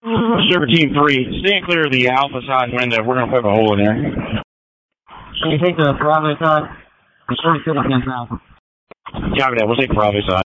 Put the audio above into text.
Server Team 3, stand clear of the Alpha side window. We're going to poke a hole in there. Can you take the Bravo side? I'm sure you feel against Alpha. Copy that. We'll take Bravo side.